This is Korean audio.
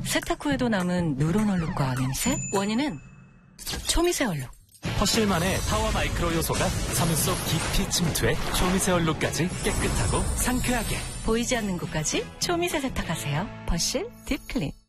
세탁 후에도 남은 누런 얼룩과 냄새? 원인은 초미세 얼룩. 퍼실만의 파워 마이크로 요소가 섬유 속 깊이 침투해 초미세 얼룩까지 깨끗하고 상쾌하게. 보이지 않는 곳까지 초미세 세탁하세요. 퍼실 딥클린.